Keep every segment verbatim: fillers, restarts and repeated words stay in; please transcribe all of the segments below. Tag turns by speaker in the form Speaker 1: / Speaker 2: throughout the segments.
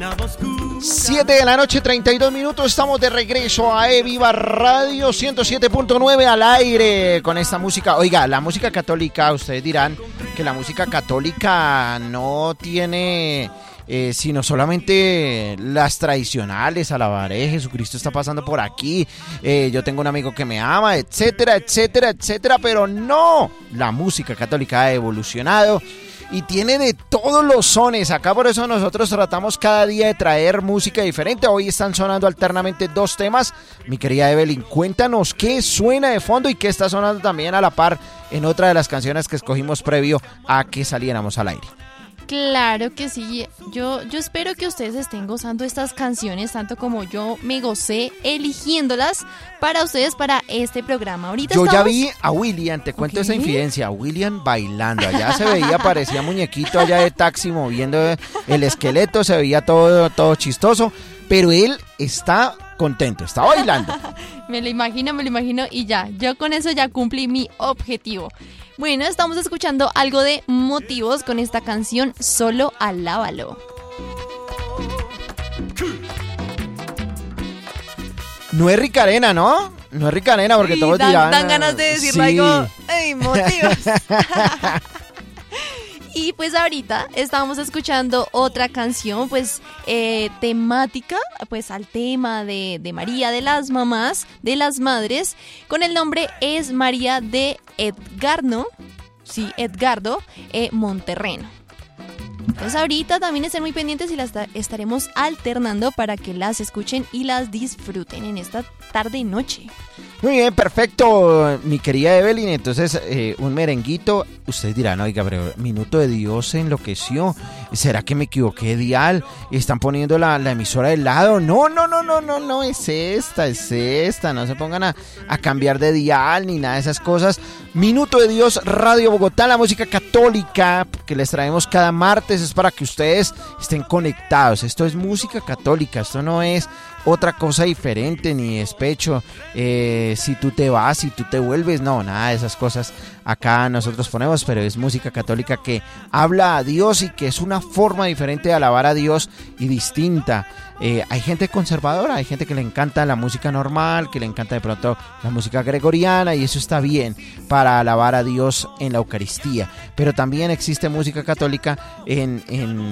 Speaker 1: siete de la noche, treinta y dos minutos, estamos de regreso a E Viva Radio ciento siete punto nueve al aire con esta música. Oiga, la música católica, ustedes dirán que la música católica no tiene eh, sino solamente las tradicionales, alabaré, Jesucristo está pasando por aquí, eh, yo tengo un amigo que me ama, etcétera, etcétera, etcétera, pero no, la música católica ha evolucionado y tiene de todos los sones. Acá por eso nosotros tratamos cada día de traer música diferente. Hoy están sonando alternamente dos temas. Mi querida Evelyn, cuéntanos qué suena de fondo y qué está sonando también a la par en otra de las canciones que escogimos previo a que saliéramos al aire.
Speaker 2: Claro que sí, yo, yo espero que ustedes estén gozando estas canciones tanto como yo me gocé eligiéndolas para ustedes para este programa. Ahorita
Speaker 1: yo
Speaker 2: estamos...
Speaker 1: ya vi a William, te cuento
Speaker 2: okay.
Speaker 1: esa infidencia, a William bailando, allá se veía, parecía muñequito allá de taxi moviendo el esqueleto, se veía todo, todo chistoso, pero él está contento, está bailando.
Speaker 2: Me lo imagino, me lo imagino y ya, yo con eso ya cumplí mi objetivo. Bueno, estamos escuchando algo de Motivos con esta canción Solo Alábalo.
Speaker 1: No es Ricarena, ¿no? No es Ricarena porque sí, todos
Speaker 2: dan,
Speaker 1: dirán...
Speaker 2: Dan ganas de decirlo sí. Algo, ¡ay, Motivos! Y pues ahorita estamos escuchando otra canción, pues eh, temática, pues al tema de, de María, de las mamás, de las madres, con el nombre Es María de Edgardo, sí, Edgardo eh, Monterreno. Entonces ahorita también estén muy pendientes y las estaremos alternando para que las escuchen y las disfruten en esta tarde y noche.
Speaker 1: Muy bien, perfecto, mi querida Evelyn. Entonces, eh, un merenguito. Ustedes dirán, oiga, pero Minuto de Dios se enloqueció. ¿Será que me equivoqué de dial? ¿Están poniendo la, la emisora de lado? No, no, no, no, no, no, es esta, es esta. No se pongan a, a cambiar de dial ni nada de esas cosas. Minuto de Dios, Radio Bogotá, la música católica que les traemos cada martes es para que ustedes estén conectados. Esto es música católica, esto no es otra cosa diferente, ni despecho, eh, si tú te vas, si tú te vuelves, no, nada de esas cosas acá nosotros ponemos, pero es música católica que habla a Dios y que es una forma diferente de alabar a Dios y distinta. Eh, hay gente conservadora, hay gente que le encanta la música normal, que le encanta de pronto la música gregoriana y eso está bien para alabar a Dios en la Eucaristía, pero también existe música católica en,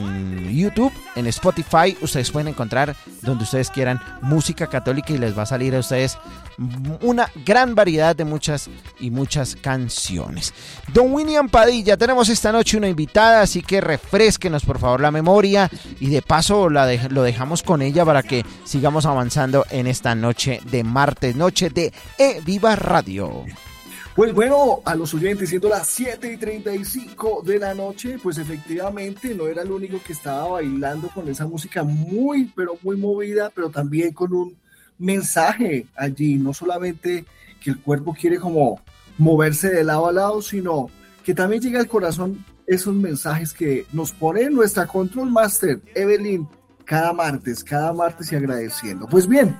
Speaker 1: en YouTube, en Spotify, ustedes pueden encontrar donde ustedes quieran música católica y les va a salir a ustedes una gran variedad de muchas y muchas canciones. Don William Padilla, tenemos esta noche una invitada, así que refrésquenos por favor la memoria y de paso la de, lo dejamos con ella para que sigamos avanzando en esta noche de martes, noche de E Viva Radio.
Speaker 3: Pues bueno, a los oyentes, siendo las siete y treinta y cinco de la noche, pues efectivamente no era el único que estaba bailando con esa música muy, pero muy movida, pero también con un mensaje allí, no solamente que el cuerpo quiere como moverse de lado a lado, sino que también llega al corazón esos mensajes que nos pone nuestra Control Master, Evelyn, cada martes, cada martes y agradeciendo. Pues bien,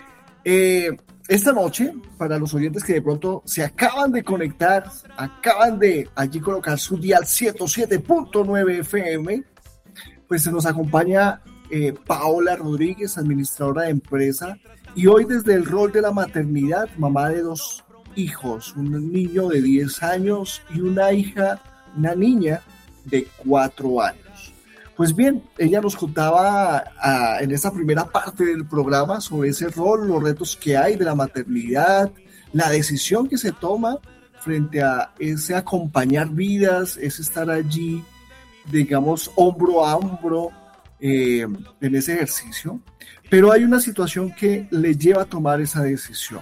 Speaker 3: eh, esta noche, para los oyentes que de pronto se acaban de conectar, acaban de allí colocar su dial ciento siete punto nueve F M, pues se nos acompaña eh, Paola Rodríguez, administradora de empresa, y hoy desde el rol de la maternidad, mamá de dos hijos, un niño de diez años y una hija, una niña de cuatro años. Pues bien, ella nos contaba uh, en esta primera parte del programa sobre ese rol, los retos que hay de la maternidad, la decisión que se toma frente a ese acompañar vidas, ese estar allí, digamos, hombro a hombro eh, en ese ejercicio. Pero hay una situación que le lleva a tomar esa decisión.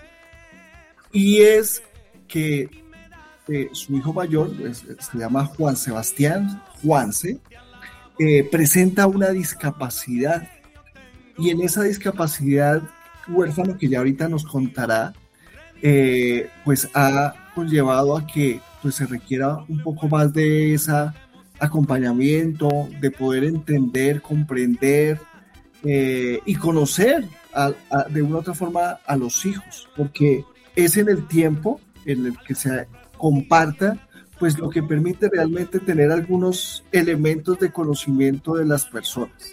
Speaker 3: Y es que eh, su hijo mayor, pues, se llama Juan Sebastián, Juanse, Eh, presenta una discapacidad y en esa discapacidad huérfano que ya ahorita nos contará, eh, pues ha conllevado a que pues, se requiera un poco más de ese acompañamiento, de poder entender, comprender eh, y conocer a, a, de una u otra forma a los hijos, porque es en el tiempo en el que se comparta pues lo que permite realmente tener algunos elementos de conocimiento de las personas.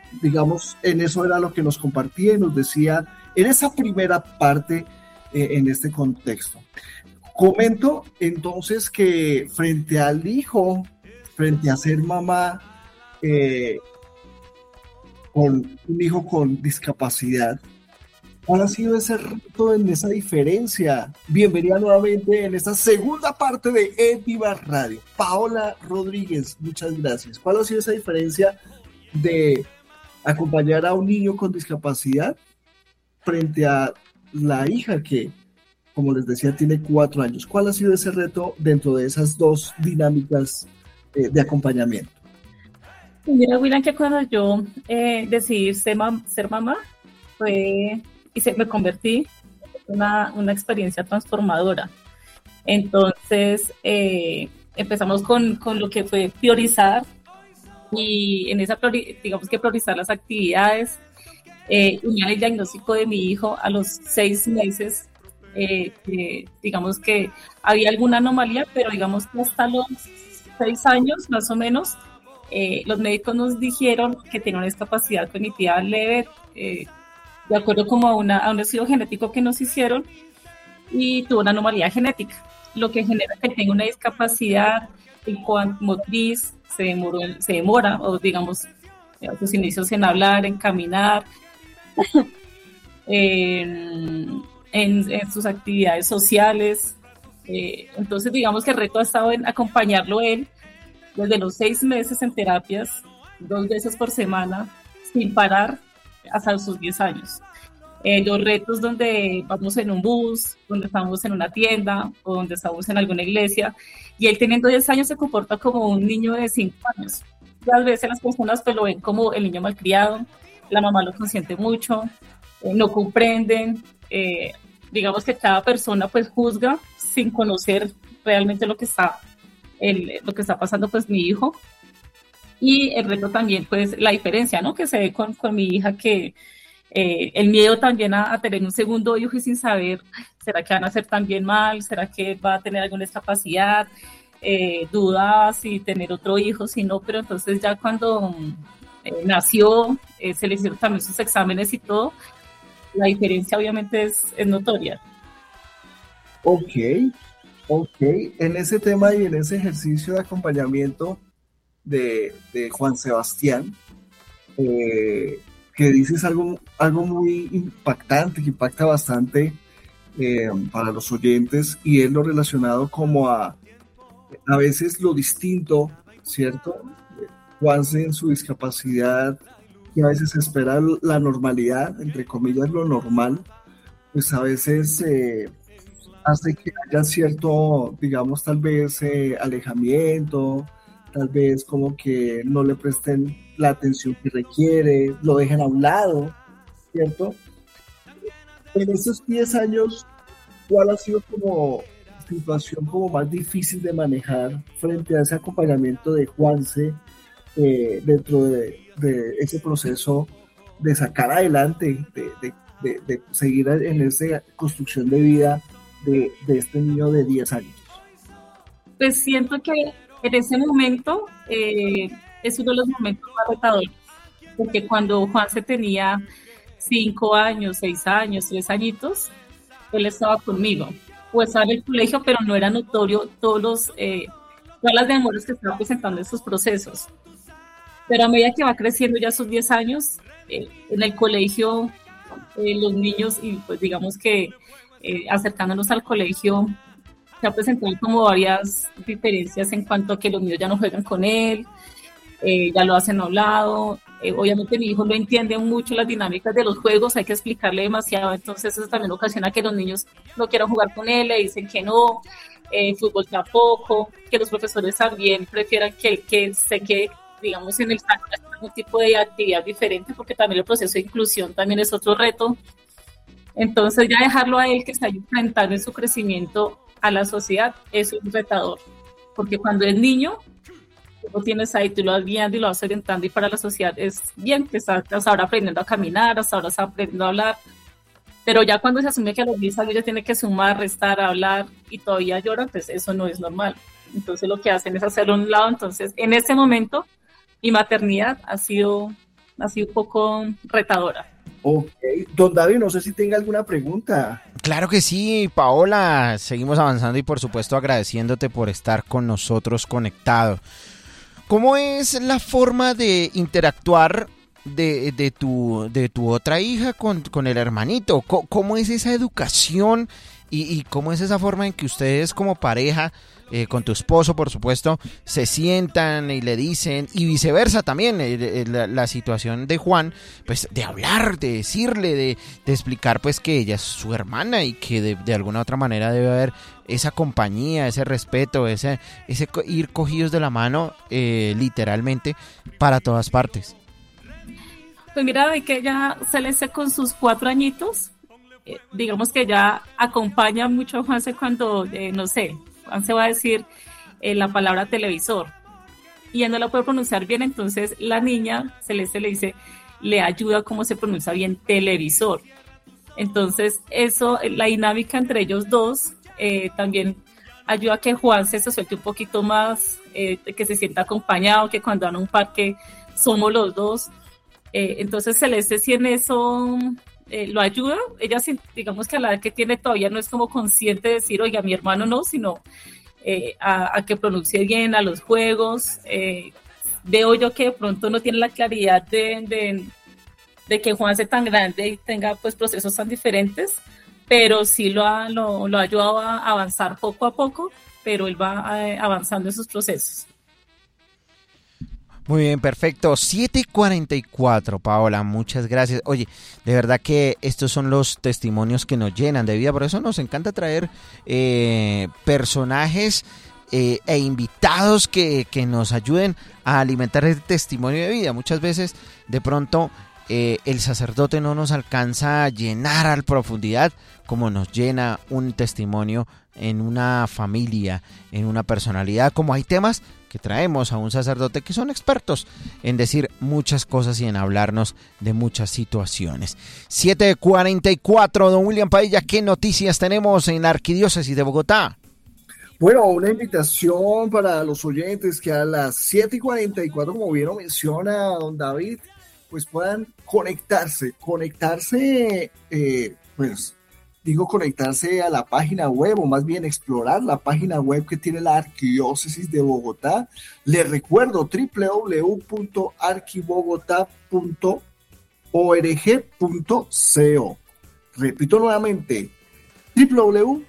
Speaker 3: digamos, en eso era lo que nos compartía y nos decía en esa primera parte, eh, en este contexto. Comento entonces que frente al hijo, frente a ser mamá, eh, con un hijo con discapacidad, ¿cuál ha sido ese reto en esa diferencia? Bienvenida nuevamente en esta segunda parte de En Viva Radio. Paola Rodríguez, muchas gracias. ¿Cuál ha sido esa diferencia de acompañar a un niño con discapacidad frente a la hija que, como les decía, tiene cuatro años? ¿Cuál ha sido ese reto dentro de esas dos dinámicas eh, de acompañamiento?
Speaker 4: Mira, William, que cuando yo eh, decidí ser, mam- ser mamá, fue y se, me convertí en una, una experiencia transformadora. Entonces, eh, empezamos con, con lo que fue priorizar, y en esa, priori, digamos que priorizar las actividades, eh, unir el diagnóstico de mi hijo a los seis meses, eh, eh, digamos que había alguna anomalía, pero digamos que hasta los seis años más o menos, eh, los médicos nos dijeron que tenía una discapacidad cognitiva leve, eh, de acuerdo como a, una, a un estudio genético que nos hicieron, y tuvo una anomalía genética, lo que genera que tenga una discapacidad en cuanto motriz, se, demoró, se demora, o digamos, a sus inicios en hablar, en caminar, en, en, en sus actividades sociales. Eh, entonces, digamos que el reto ha estado en acompañarlo él desde los seis meses en terapias, dos veces por semana, sin parar, hasta sus diez años. Eh, los retos donde vamos en un bus, donde estamos en una tienda o donde estamos en alguna iglesia, y él teniendo diez años se comporta como un niño de cinco años. A veces las personas pues lo ven como el niño malcriado, la mamá lo consiente mucho, eh, no comprenden, eh, digamos que cada persona pues juzga sin conocer realmente lo que está, el, lo que está pasando pues mi hijo. Y el reto también pues la diferencia, ¿no?, que se ve con, con mi hija, que Eh, el miedo también a, a tener un segundo hijo y sin saber, ¿será que van a hacer también mal? ¿Será que va a tener alguna discapacidad? Eh, dudas si tener otro hijo, si no, pero entonces ya cuando eh, nació, eh, se le hicieron también sus exámenes y todo, la diferencia obviamente es, es notoria.
Speaker 3: Ok, ok. En ese tema y en ese ejercicio de acompañamiento de, de Juan Sebastián, eh, que dices algo, algo muy impactante, que impacta bastante eh, para los oyentes, y es lo relacionado como a, a veces lo distinto, ¿cierto? Juanse en su discapacidad, que a veces espera la normalidad, entre comillas lo normal, pues a veces eh, hace que haya cierto, digamos, tal vez eh, alejamiento, tal vez como que no le presten la atención que requiere, lo dejen a un lado, ¿cierto? En esos diez años, ¿cuál ha sido como situación como más difícil de manejar frente a ese acompañamiento de Juanse eh, dentro de, de ese proceso de sacar adelante, de, de, de, de seguir en esa construcción de vida de, de este niño de diez años?
Speaker 4: Pues siento que en ese momento eh, es uno de los momentos más retadores, porque cuando Juan se tenía cinco años, seis años, tres añitos, él estaba conmigo, pues estaba en el colegio, pero no era notorio todos los, eh, todas las demoras que estaba presentando en sus procesos. Pero a medida que va creciendo ya sus diez años, eh, en el colegio, eh, los niños, y pues digamos que eh, acercándonos al colegio, se ha presentado como varias diferencias en cuanto a que los niños ya no juegan con él, eh, ya lo hacen a un lado. Eh, obviamente mi hijo no entiende mucho las dinámicas de los juegos, hay que explicarle demasiado, entonces eso también ocasiona que los niños no quieran jugar con él, le dicen que no, eh, fútbol tampoco, que los profesores también prefieran que, que se quede, digamos, en el salón, hacer algún tipo de actividad diferente, porque también el proceso de inclusión también es otro reto. Entonces ya dejarlo a él que está enfrentando en su crecimiento a la sociedad es un retador, porque cuando es niño, tú lo tienes ahí, tú lo vas guiando y lo vas orientando, y para la sociedad es bien, que está hasta ahora aprendiendo a caminar, hasta ahora está aprendiendo a hablar, pero ya cuando se asume que a los diez años ya tiene que sumar, restar, hablar, y todavía llora, pues eso no es normal. Entonces lo que hacen es hacerlo a un lado. Entonces en ese momento mi maternidad ha sido así un poco retadora.
Speaker 3: Ok, don David, no sé si tenga alguna pregunta.
Speaker 1: Claro que sí, Paola, seguimos avanzando y por supuesto agradeciéndote por estar con nosotros conectado. ¿Cómo es la forma de interactuar de, de, tu, de tu otra hija con, con el hermanito? ¿Cómo, cómo es esa educación y, y cómo es esa forma en que ustedes como pareja, eh, con tu esposo por supuesto, se sientan y le dicen, y viceversa también, eh, la, la situación de Juan, pues de hablar, de decirle, de, de explicar pues que ella es su hermana y que de, de alguna otra manera debe haber esa compañía, ese respeto, ese, ese ir cogidos de la mano, eh, literalmente, para todas partes?
Speaker 4: Pues mira, de que ella Celeste con sus cuatro añitos, eh, digamos que ella acompaña mucho a Juanse cuando, eh, no sé, Juanse va a decir eh, la palabra televisor y ella no la puede pronunciar bien, entonces la niña Celeste le dice, le ayuda cómo se pronuncia bien televisor. Entonces eso, la dinámica entre ellos dos eh, también ayuda a que Juanse se suelte un poquito más, eh, que se sienta acompañado, que cuando van a un parque somos los dos. Eh, entonces Celeste sí en eso eh, lo ayuda. Ella digamos que a la edad que tiene todavía no es como consciente de decir, oiga, mi hermano no, sino eh, a, a que pronuncie bien a los juegos. Eh, veo yo que de pronto no tiene la claridad de, de, de que Juan sea tan grande y tenga pues procesos tan diferentes, pero sí lo ha, lo, lo ha ayudado a avanzar poco a poco, pero él va eh, avanzando en sus procesos.
Speaker 1: Muy bien, perfecto. siete y cuarenta y cuatro, Paola, muchas gracias. Oye, de verdad que estos son los testimonios que nos llenan de vida, por eso nos encanta traer eh, personajes eh, e invitados que, que nos ayuden a alimentar el testimonio de vida. Muchas veces, de pronto, eh, el sacerdote no nos alcanza a llenar a profundidad como nos llena un testimonio en una familia, en una personalidad, como hay temas que traemos a un sacerdote que son expertos en decir muchas cosas y en hablarnos de muchas situaciones. siete cuarenta y cuatro, don William Padilla, ¿qué noticias tenemos en la Arquidiócesis de Bogotá?
Speaker 3: Bueno, una invitación para los oyentes que a las siete y cuarenta y cuatro, como bien lo menciona don David, pues puedan conectarse, conectarse, eh, pues digo conectarse a la página web, o más bien explorar la página web que tiene la Arquidiócesis de Bogotá. Les recuerdo doble u doble u doble u punto arquibogotá punto org punto co. Repito nuevamente, doble u doble u doble u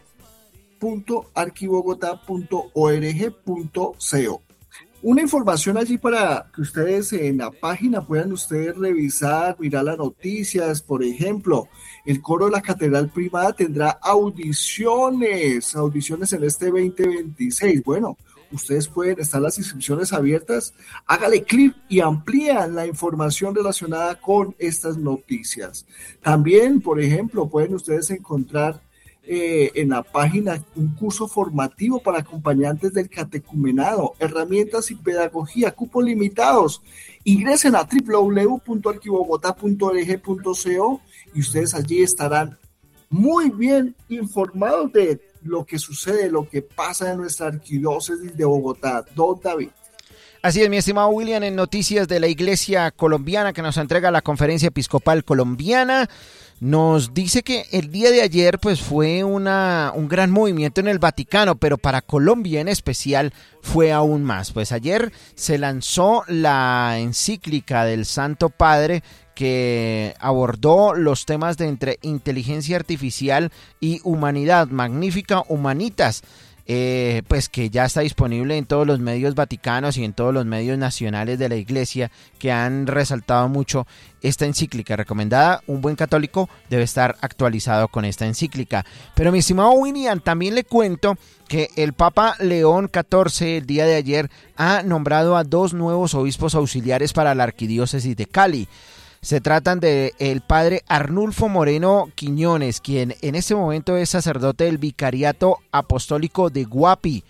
Speaker 3: punto arquibogotá punto org punto co. Una información allí para que ustedes en la página puedan ustedes revisar, mirar las noticias. Por ejemplo, el coro de la Catedral Primada tendrá audiciones, audiciones en este veinte veintiséis. Bueno, ustedes pueden estar las inscripciones abiertas, hágale clic y amplían la información relacionada con estas noticias. También, por ejemplo, pueden ustedes encontrar Eh, en la página un curso formativo para acompañantes del catecumenado, herramientas y pedagogía, cupos limitados. Ingresen a doble u doble u doble u punto arquibogotá punto org punto co y ustedes allí estarán muy bien informados de lo que sucede, lo que pasa en nuestra Arquidiócesis de Bogotá. Don David.
Speaker 1: Así es, mi estimado William, en noticias de la Iglesia Colombiana que nos entrega la Conferencia Episcopal Colombiana, nos dice que el día de ayer pues fue una, un gran movimiento en el Vaticano, pero para Colombia en especial fue aún más. Pues ayer se lanzó la encíclica del Santo Padre que abordó los temas de entre inteligencia artificial y humanidad, Magnificat Humanitas. Eh, pues que ya está disponible en todos los medios vaticanos y en todos los medios nacionales de la Iglesia, que han resaltado mucho esta encíclica recomendada. Un buen católico debe estar actualizado con esta encíclica. Pero mi estimado William, también le cuento que el Papa León catorce el día de ayer ha nombrado a dos nuevos obispos auxiliares para la Arquidiócesis de Cali. Se tratan de el padre Arnulfo Moreno Quiñones, quien en este momento es sacerdote del Vicariato Apostólico de Guapi,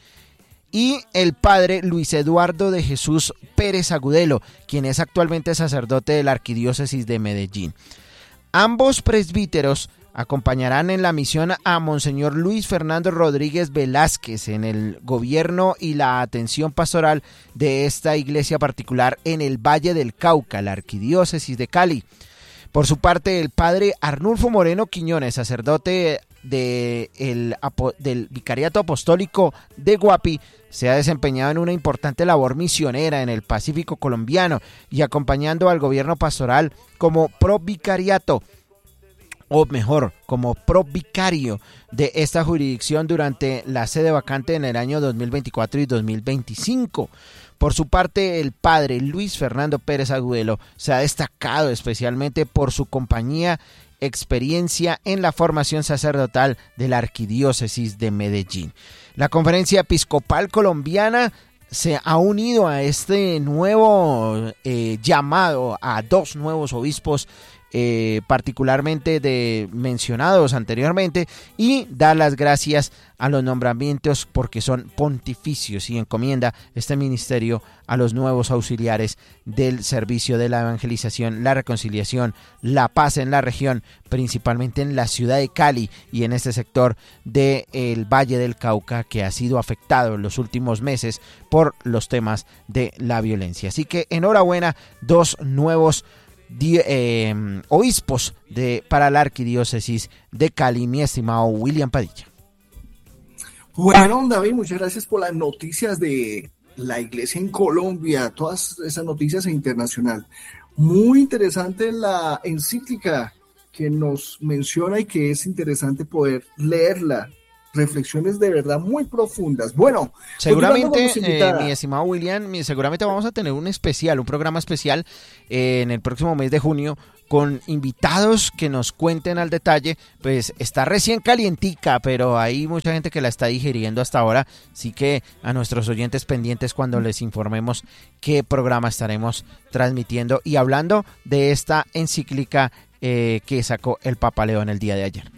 Speaker 1: y el padre Luis Eduardo de Jesús Pérez Agudelo, quien es actualmente sacerdote de la Arquidiócesis de Medellín. Ambos presbíteros Acompañarán en la misión a Monseñor Luis Fernando Rodríguez Velázquez en el gobierno y la atención pastoral de esta iglesia particular en el Valle del Cauca, la Arquidiócesis de Cali. Por su parte, el padre Arnulfo Moreno Quiñones, sacerdote de el, del Vicariato Apostólico de Guapi, se ha desempeñado en una importante labor misionera en el Pacífico colombiano y acompañando al gobierno pastoral como provicariato, o mejor, como provicario de esta jurisdicción durante la sede vacante en el año dos mil veinticuatro y dos mil veinticinco. Por su parte, el padre Luis Fernando Pérez Agudelo se ha destacado especialmente por su compañía, experiencia en la formación sacerdotal de la Arquidiócesis de Medellín. La Conferencia Episcopal Colombiana se ha unido a este nuevo eh, llamado a dos nuevos obispos Eh, particularmente de mencionados anteriormente, y dar las gracias a los nombramientos porque son pontificios, y encomienda este ministerio a los nuevos auxiliares del servicio de la evangelización, la reconciliación, la paz en la región, principalmente en la ciudad de Cali y en este sector del Valle del Cauca, que ha sido afectado en los últimos meses por los temas de la violencia. Así que enhorabuena, dos nuevos Die, eh, obispos de, para la Arquidiócesis de Cali, mi estimado William Padilla.
Speaker 3: Bueno, David, muchas gracias por las noticias de la iglesia en Colombia, todas esas noticias internacional. Muy interesante la encíclica que nos menciona y que es interesante poder leerla. Reflexiones de verdad muy profundas. Bueno,
Speaker 1: seguramente, eh, mi estimado William, seguramente vamos a tener un especial, un programa especial eh, en el próximo mes de junio con invitados que nos cuenten al detalle. Pues está recién calientica, pero hay mucha gente que la está digiriendo hasta ahora, así que a nuestros oyentes pendientes cuando les informemos qué programa estaremos transmitiendo y hablando de esta encíclica eh, que sacó el Papa León el día de ayer.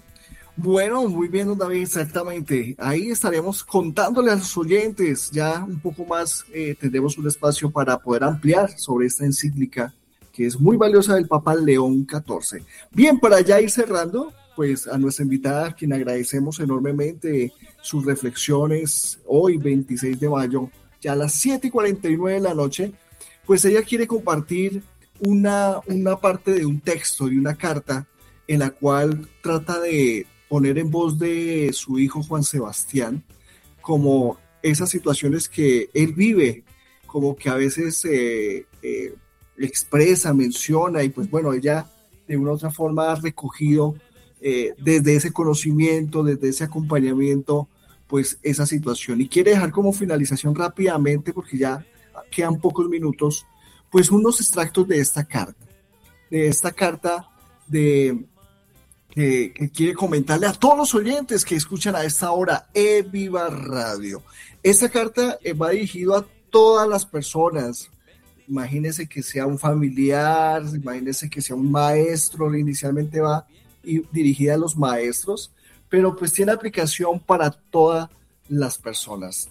Speaker 3: Bueno, muy bien, don David, exactamente. Ahí estaremos contándole a los oyentes, ya un poco más eh, tendremos un espacio para poder ampliar sobre esta encíclica que es muy valiosa del Papa León catorce. Bien, para ya ir cerrando, pues a nuestra invitada, a quien agradecemos enormemente sus reflexiones hoy, veintiséis de mayo, ya a las siete y cuarenta y nueve de la noche, pues ella quiere compartir una, una parte de un texto y una carta en la cual trata de poner en voz de su hijo Juan Sebastián como esas situaciones que él vive, como que a veces eh, eh, expresa, menciona, y pues bueno, ella de una u otra forma ha recogido eh, desde ese conocimiento, desde ese acompañamiento, pues esa situación, y quiere dejar como finalización rápidamente, porque ya quedan pocos minutos, pues unos extractos de esta carta, de esta carta de... Que, que quiere comentarle a todos los oyentes que escuchan a esta hora E Viva Radio. Esta carta eh, va dirigido a todas las personas. Imagínense que sea un familiar, imagínense que sea un maestro, inicialmente va y dirigida a los maestros, pero pues tiene aplicación para todas las personas.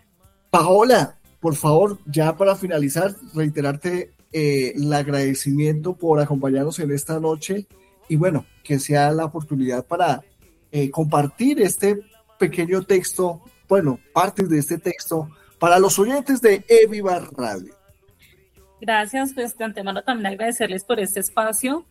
Speaker 3: Paola, por favor, ya para finalizar, reiterarte eh, el agradecimiento por acompañarnos en esta noche. Y bueno, que sea la oportunidad para eh, compartir este pequeño texto, bueno, partes de este texto para los oyentes de E Viva Radio.
Speaker 4: Gracias, pues de antemano también agradecerles por este espacio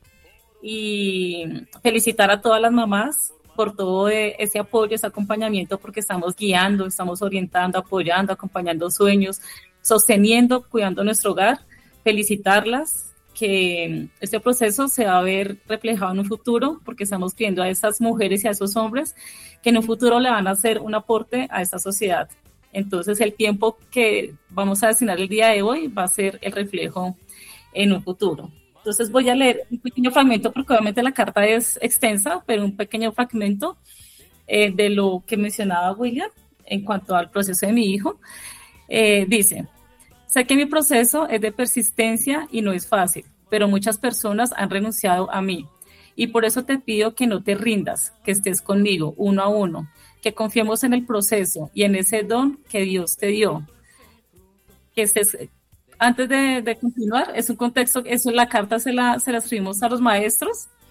Speaker 4: y felicitar a todas las mamás por todo ese apoyo, ese acompañamiento, porque estamos guiando, estamos orientando, apoyando, acompañando sueños, sosteniendo, cuidando nuestro hogar. Felicitarlas, que este proceso se va a ver reflejado en un futuro, porque estamos pidiendo a esas mujeres y a esos hombres que en un futuro le van a hacer un aporte a esta sociedad. Entonces el tiempo que vamos a destinar el día de hoy va a ser el reflejo en un futuro. Entonces voy a leer un pequeño fragmento, porque obviamente la carta es extensa, pero un pequeño fragmento eh, de lo que mencionaba William en cuanto al proceso de mi hijo. Eh, dice: sé que mi proceso es de persistencia y no es fácil, pero muchas personas han renunciado a mí. Y por eso te pido que no te rindas, que estés conmigo uno a uno, que confiemos en el proceso y en ese don que Dios te dio. Que estés, antes de, de continuar, es un contexto, eso la carta se la, se la escribimos a los maestros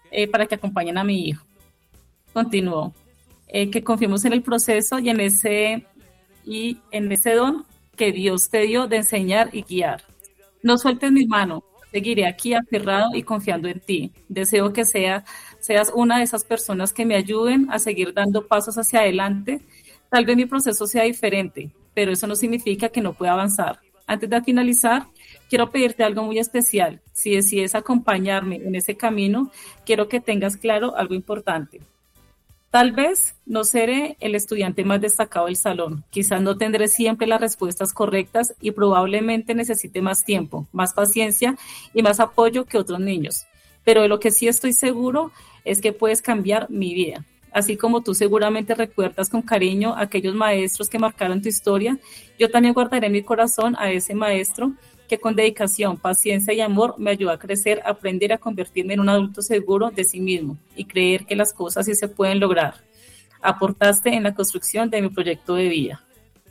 Speaker 4: eh, para que acompañen a mi hijo. Continuó. Eh, que confiemos en el proceso y en ese, y en ese don que Dios te dio de enseñar y guiar. No sueltes mi mano, seguiré aquí aferrado y confiando en ti. Deseo que sea, seas una de esas personas que me ayuden a seguir dando pasos hacia adelante. Tal vez mi proceso sea diferente, pero eso no significa que no pueda avanzar. Antes de finalizar, quiero pedirte algo muy especial. Si decides acompañarme en ese camino, quiero que tengas claro algo importante. Tal vez no seré el estudiante más destacado del salón, quizás no tendré siempre las respuestas correctas y probablemente necesite más tiempo, más paciencia y más apoyo que otros niños. Pero de lo que sí estoy seguro es que puedes cambiar mi vida. Así como tú seguramente recuerdas con cariño a aquellos maestros que marcaron tu historia, yo también guardaré en mi corazón a ese maestro que con dedicación, paciencia y amor me ayudó a crecer, a aprender, a convertirme en un adulto seguro de sí mismo y creer que las cosas sí se pueden lograr. Aportaste en la construcción de mi proyecto de vida.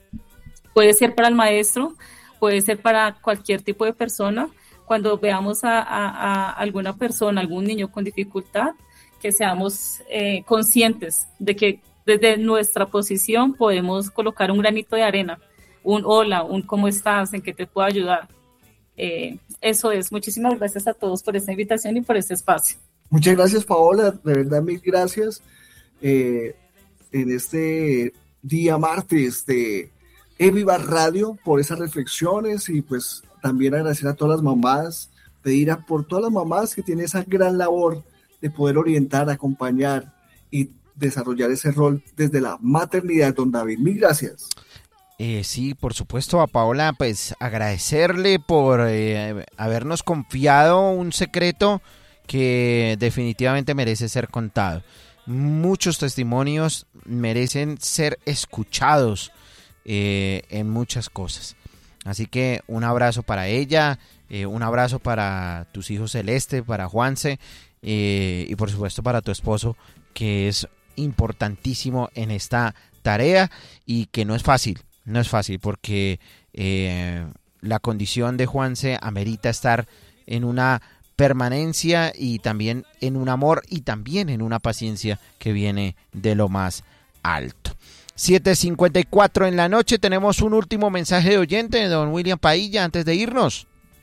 Speaker 4: Puede ser para el maestro, puede ser para cualquier tipo de persona. Cuando veamos a, a, a alguna persona, algún niño con dificultad, que seamos eh, conscientes de que desde nuestra posición podemos colocar un granito de arena, un hola, un cómo estás, en qué te puedo ayudar. Eh, eso es. Muchísimas gracias a todos por esta invitación y por este espacio.
Speaker 3: Muchas gracias, Paola, de verdad mil gracias eh, en este día martes de Eviva Radio por esas reflexiones y pues también agradecer a todas las mamás, pedir a por todas las mamás que tienen esa gran labor de poder orientar, acompañar y desarrollar ese rol desde la maternidad, don David. Mil gracias.
Speaker 1: Eh, sí, por supuesto, a Paola, pues agradecerle por eh, habernos confiado un secreto que definitivamente merece ser contado. Muchos testimonios merecen ser escuchados eh, en muchas cosas. Así que un abrazo para ella, eh, un abrazo para tus hijos Celeste, para Juanse eh, y por supuesto para tu esposo, que es importantísimo en esta tarea y que no es fácil. No es fácil porque eh, la condición de Juanse amerita estar en una permanencia y también en un amor y también en una paciencia que viene de lo más alto. siete cincuenta y cuatro en la noche, tenemos un último mensaje de oyente de don William Pailla antes de irnos.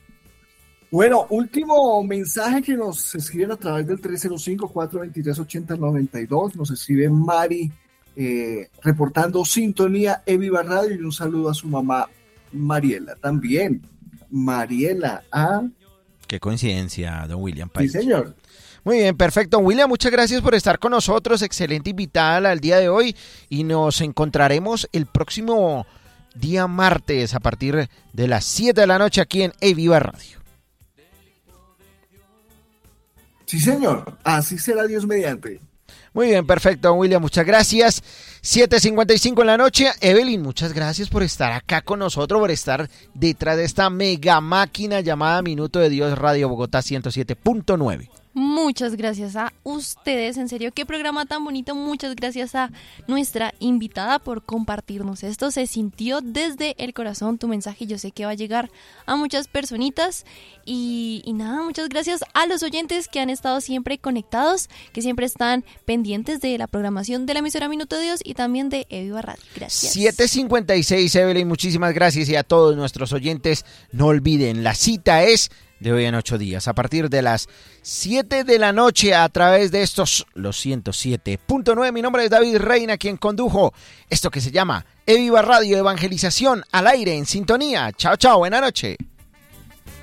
Speaker 3: Bueno, último mensaje que nos escriben a través del tres cero cinco, cuatro dos tres, ocho cero nueve dos, nos escribe Mari. Eh, reportando sintonía Eviva Radio y un saludo a su mamá Mariela también. Mariela, ¿ah?
Speaker 1: Qué coincidencia, don William País.
Speaker 3: Sí, señor.
Speaker 1: Muy bien, perfecto. William, muchas gracias por estar con nosotros. Excelente invitada al día de hoy y nos encontraremos el próximo día martes a partir de las siete de la noche aquí en Eviva Radio.
Speaker 3: Sí, señor. Así será, Dios mediante.
Speaker 1: Muy bien, perfecto, William, muchas gracias. siete cincuenta y cinco en la noche. Evelyn, muchas gracias por estar acá con nosotros, por estar detrás de esta mega máquina llamada Minuto de Dios Radio Bogotá ciento siete punto nueve.
Speaker 2: Muchas gracias a ustedes, en serio, qué programa tan bonito. Muchas gracias a nuestra invitada por compartirnos esto. Se sintió desde el corazón tu mensaje. Yo sé que va a llegar a muchas personitas. Y, y nada, muchas gracias a los oyentes que han estado siempre conectados, que siempre están pendientes de la programación de la emisora Minuto de Dios y también de Eviva Radio. Gracias.
Speaker 1: siete cincuenta y seis, Evelyn, muchísimas gracias. Y a todos nuestros oyentes, no olviden, la cita es de hoy en ocho días, a partir de las siete de la noche a través de estos, los ciento siete punto nueve. Mi nombre es David Reina, quien condujo esto que se llama Eviva Radio, evangelización al aire, en sintonía. Chao, chao, buena noche.